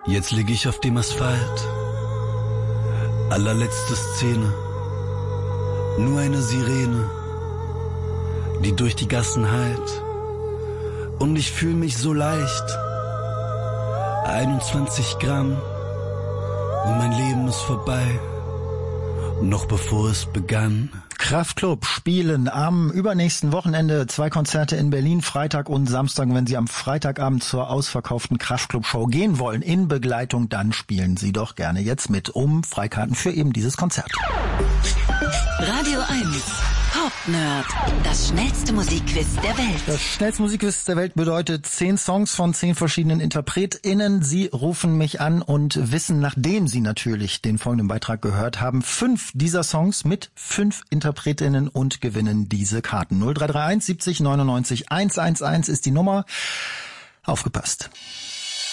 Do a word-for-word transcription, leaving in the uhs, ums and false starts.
Jetzt lieg ich auf dem Asphalt, allerletzte Szene, nur eine Sirene, die durch die Gassen hallt. Und ich fühl mich so leicht, einundzwanzig Gramm und mein Leben ist vorbei, noch bevor es begann. Kraftklub spielen am übernächsten Wochenende zwei Konzerte in Berlin, Freitag und Samstag. Wenn Sie am Freitagabend zur ausverkauften Kraftklub-Show gehen wollen, in Begleitung, dann spielen Sie doch gerne jetzt mit um Freikarten für eben dieses Konzert. Radio eins Pop Nerd, das schnellste Musikquiz der Welt. Das schnellste Musikquiz der Welt bedeutet zehn Songs von zehn verschiedenen InterpretInnen. Sie rufen mich an und wissen, nachdem Sie natürlich den folgenden Beitrag gehört haben, fünf dieser Songs mit fünf InterpretInnen und gewinnen diese Karten. null drei drei eins siebzig neunundneunzig hundertundelf ist die Nummer. Aufgepasst.